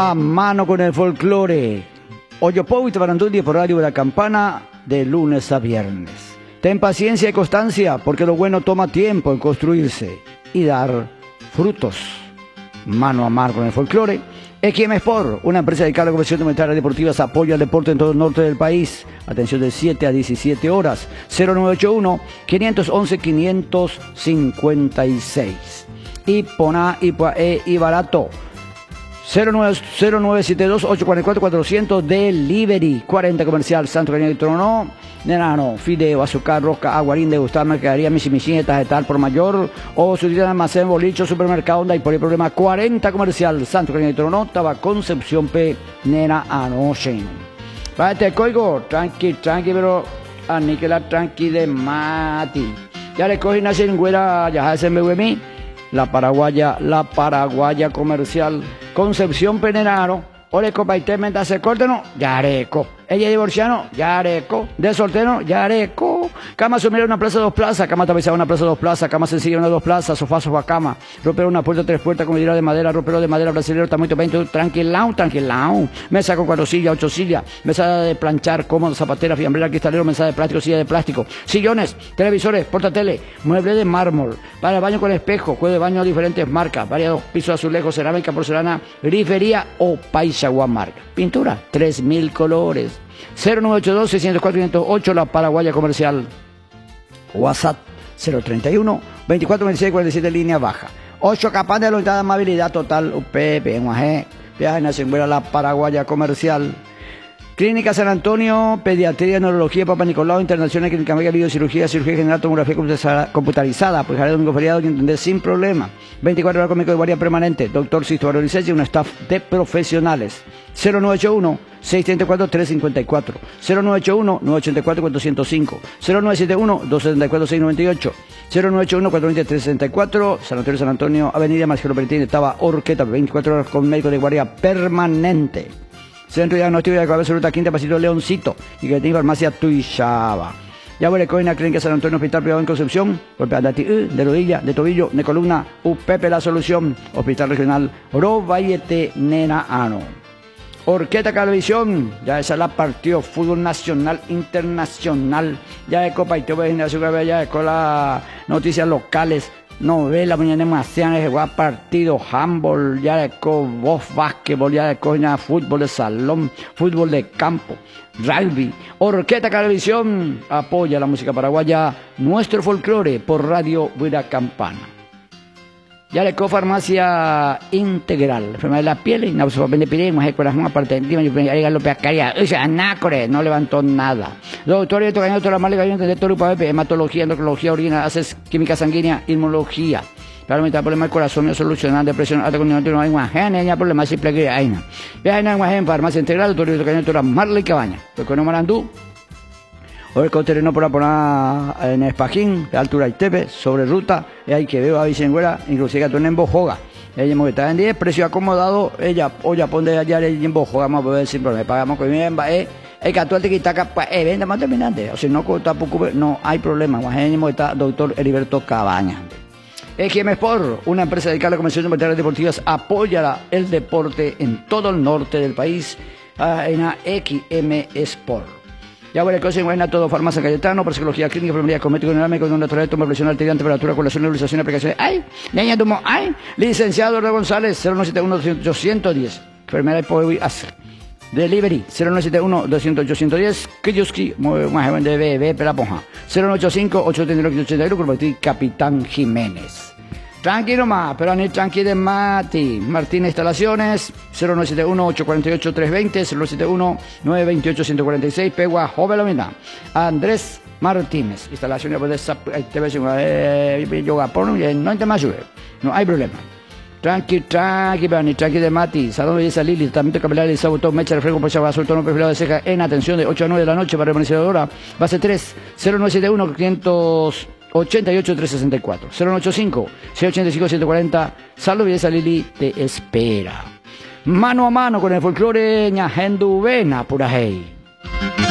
A mano con el folclore. Oyopo y Tabarandudie por Radio de la Campana de lunes a viernes. Ten paciencia y constancia porque lo bueno toma tiempo en construirse y dar frutos. Mano a mano con el folclore. XM Sport, una empresa dedicada a la conversión de monetarias deportivas, apoya el deporte en todo el norte del país. Atención de 7 a 17 horas. 0981-511-556. Y Poná, y Barato. 0972-844-400, Delivery, 40 Comercial, Santo Cañón y Trono, Nenano, fideo, azúcar, rosca, aguarín, degustar, mercadería, misimisietas de tal por mayor, o su tienda de almacén, bolicho, supermercado, onda y por el problema, 40 Comercial, Santo Cañón y Trono, Taba Concepción P, Nena Anoche. Vaya, coigo, tranqui, pero aniquila tranqui de mati. Ya le cogí una chingüera, ya se me huemí. La paraguaya comercial, Concepción Penenaro, ole copaité menta se corteno, yareco. Ella divorciano, yareco. De soltero, yareco. Cama sumida una plaza 2 plazas, cama tapizada una plaza 2 plazas, cama sencilla una 2 plazas, sofá cama, ropero una puerta 3 puertas, comedera de madera, ropero de madera brasileño, tamaño 20, tranquilao. Mesa con 4 sillas, 8 sillas, mesa de planchar, cómoda, zapatera, fiambrera, cristalero, mesa de plástico, silla de plástico, sillones, televisores, portatele, mueble de mármol, para el baño con espejo, juego de baño de diferentes marcas, variados pisos azulejos, cerámica, porcelana, grifería o paisagua marca. Pintura, 3000 colores. 0982-604-508, la paraguaya comercial. WhatsApp 031-2426-47, línea baja. 8 capas de la amabilidad total. Pepe, viaje nacional, la paraguaya comercial. Clínica San Antonio, Pediatría, Neurología, Papa Nicolau, Internacional, Clínica Mega, Biocirugía, Cirugía General, Tomografía computarizada, pues haré domingo feriado, que entender sin problema. 24 horas conmigo de guardia permanente, doctor Sisto Licencia y un staff de profesionales. 0981-634-354, 0981-984-405, 0971-274-698, 0981-420-364, Sanatorio San Antonio, Avenida Marcelo Bertín, estaba Orqueta, 24 horas con médico de guardia permanente. Centro de Diagnóstico de la Cabeza Ruta Quinta, Pasito Leoncito, y que tiene farmacia Tuixaba. Ya voy a coger Clínica San Antonio, Hospital Privado en Concepción, golpe de rodilla, de tobillo, de columna, UPP La Solución, Hospital Regional Orobayete, Nena Ano. Orqueta Calevisión, ya esa la partió, fútbol nacional, internacional, ya de Copa y ya de con las noticias locales, novela, mañana demasiado, jugar partido, handball, ya de voz, básquetbol, ya de coña, fútbol de salón, fútbol de campo, rugby. Orqueta Calevisión apoya la música paraguaya, nuestro folclore por Radio Buena Campana. Ya le farmacia integral, enfermedad de la piel, y no se puede vender más con las manos aparte de encima, yo pensé lo pecaría, anácore, no levantó nada. Doctor, yo tocaño toda la mala que de todo grupo de hematología, endocrinología, orina, haces química sanguínea, inmunología. Para aumentar problemas del corazón, solucionar depresión, alta con no hay más gente, hay problemas simple que hay. Ya hay más en farmacia integral, doctor, yo tocaño toda la Marley Cabaña, porque no marandú. O el terreno por poner en Espajín, de altura y tepe, sobre ruta, y hay que veo a Vicengüera, inclusive que tú en Bojoga. Ella me está en 10, precio acomodado, ella, oye, ponte allá en Bojoga, vamos a ver sin problema, pagamos con mi el que tú te quitas, venda más terminante, o si no, tampoco, no hay problema, más está doctor Heriberto Cabaña. XM Sport, una empresa dedicada a la comercialización de materiales deportivas, apoya el deporte en todo el norte del país, en la XM Sport. Ya voy a cosa en todo, farmacia Cayetano, para psicología clínica, enfermería, cosmético, dinámico, con natural, toma presión arterial, temperatura, colación, nebulización, aplicaciones. ¡Ay! Niña Tumo, ¡ay! Licenciado Orlando González, 0971-200-810. Enfermedad de Poe Acer. Delivery, 0971-200-810. Kiyuski, más joven de BB, Pelaponja. 0985-831-881, Capitán Jiménez. Tranquilo más, pero ni tranquilo Mati. Martínez Instalaciones, 0971-848-320, 0971-928-146, Pegua, Jovelomina. Andrés Martínez, instalaciones de yoga porno, no hay más no hay problema. Tranqui, pero ni tranqui de Mati. Salón de belleza Lili, tratamiento capilar de sabotón, mecha, refresco, por chaval, tono perfilado de ceja, en atención de 8 a 9 de la noche para permanecedora. Base 3, 0971-588-364, 085-685-140, Salud Belleza Lili te espera. Mano a mano con el folclore ñajenduvena pura hey.